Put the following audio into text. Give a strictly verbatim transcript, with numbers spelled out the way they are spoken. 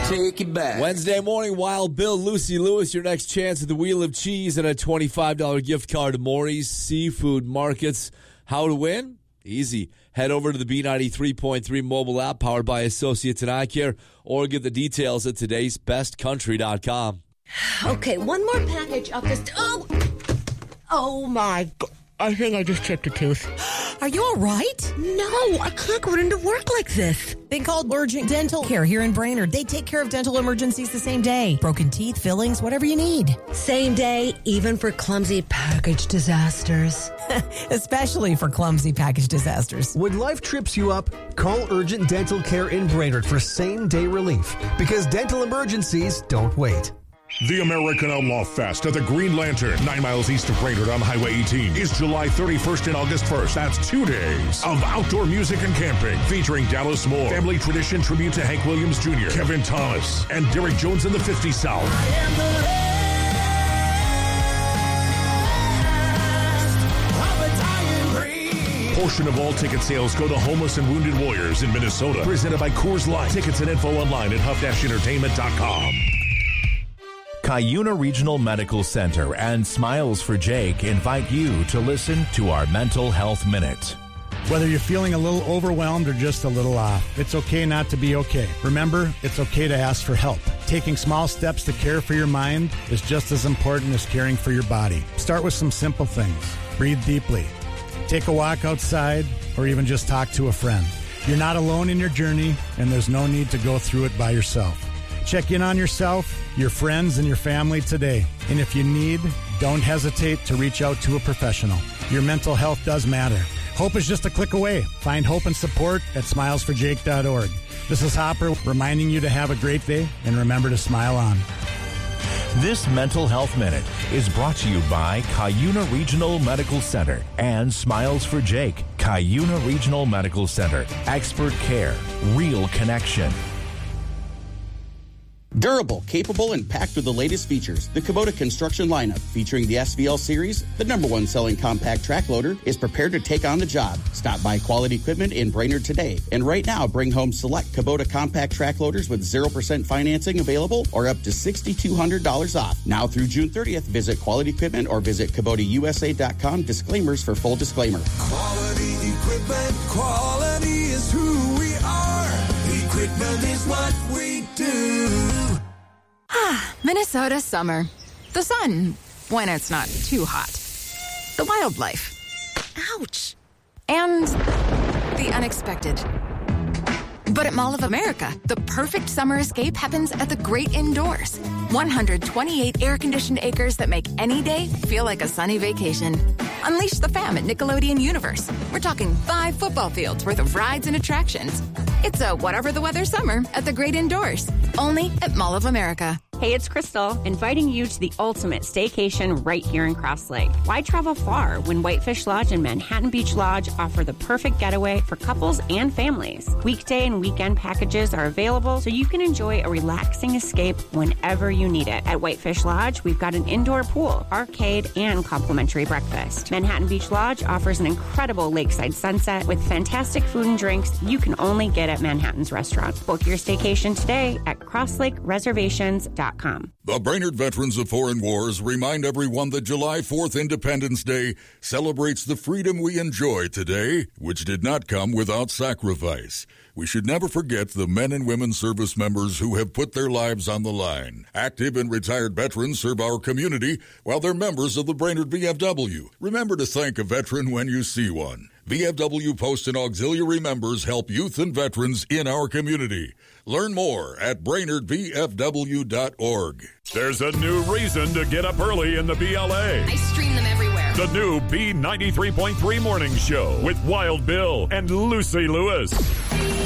take it back. Wednesday morning, Wild Bill, Lucy Lewis, your next chance at the Wheel of Cheese and a twenty-five dollars gift card to Maury's Seafood Markets. How to win? Easy. Head over to the B ninety-three point three mobile app powered by Associates and Eye Care, or get the details at todays best country dot com. Okay, one more package of this. Oh, oh my God. I think I just chipped a tooth. Are you all right? No, I can't go into work like this. They called Urgent Dental Care here in Brainerd. They take care of dental emergencies the same day. Broken teeth, fillings, whatever you need. Same day, even for clumsy package disasters. Especially for clumsy package disasters. When life trips you up, call Urgent Dental Care in Brainerd for same-day relief. Because dental emergencies don't wait. The American Outlaw Fest at the Green Lantern, nine miles east of Brainerd on Highway eighteen, is July thirty-first and August first. That's two days of outdoor music and camping, featuring Dallas Moore, Family Tradition tribute to Hank Williams Junior, Kevin Thomas, and Derek Jones and the fifty South. I am the last of a dying breed. Portion of all ticket sales go to homeless and wounded warriors in Minnesota. Presented by Coors Light. Tickets and info online at huff dash entertainment dot com. Cuyuna Regional Medical Center and Smiles for Jake invite you to listen to our Mental Health Minute. Whether you're feeling a little overwhelmed or just a little off, it's okay not to be okay. Remember, it's okay to ask for help. Taking small steps to care for your mind is just as important as caring for your body. Start with some simple things. Breathe deeply. Take a walk outside, or even just talk to a friend. You're not alone in your journey, and there's no need to go through it by yourself. Check in on yourself, your friends, and your family today. And if you need, don't hesitate to reach out to a professional. Your mental health does matter. Hope is just a click away. Find hope and support at smiles for jake dot org. This is Hopper reminding you to have a great day and remember to smile on. This Mental Health Minute is brought to you by Cuyuna Regional Medical Center and Smiles for Jake. Cuyuna Regional Medical Center. Expert care. Real connection. Durable, capable, and packed with the latest features. The Kubota construction lineup, featuring the S V L series, the number one selling compact track loader, is prepared to take on the job. Stop by Quality Equipment in Brainerd today. And right now, bring home select Kubota compact track loaders with zero percent financing available or up to six thousand two hundred dollars off. Now through June thirtieth, visit Quality Equipment or visit Kubota U S A dot com. Disclaimers for full disclaimer. Quality equipment, quality is who we are. Equipment is what we do. Ah, Minnesota summer. The sun, when it's not too hot. The wildlife. Ouch. And the unexpected. But at Mall of America, the perfect summer escape happens at the great indoors. one hundred twenty-eight air-conditioned acres that make any day feel like a sunny vacation. Unleash the fam at Nickelodeon Universe. We're talking five football fields worth of rides and attractions. It's a whatever the weather summer at the great indoors. Only at Mall of America. Hey, it's Crystal, inviting you to the ultimate staycation right here in Cross Lake. Why travel far when Whitefish Lodge and Manhattan Beach Lodge offer the perfect getaway for couples and families? Weekday and weekend packages are available so you can enjoy a relaxing escape whenever you need it. At Whitefish Lodge, we've got an indoor pool, arcade, and complimentary breakfast. Manhattan Beach Lodge offers an incredible lakeside sunset with fantastic food and drinks you can only get at Manhattan's restaurant. Book your staycation today at cross lake reservations dot com. The Brainerd Veterans of Foreign Wars remind everyone that July fourth, Independence Day, celebrates the freedom we enjoy today, which did not come without sacrifice. We should never forget the men and women service members who have put their lives on the line. Active and retired veterans serve our community while they're members of the Brainerd V F W. Remember to thank a veteran when you see one. V F W Post and Auxiliary members help youth and veterans in our community. Learn more at brainerd v f w dot org. There's a new reason to get up early in the B L A. I stream them everywhere. The new B ninety-three point three Morning Show with Wild Bill and Lucy Lewis.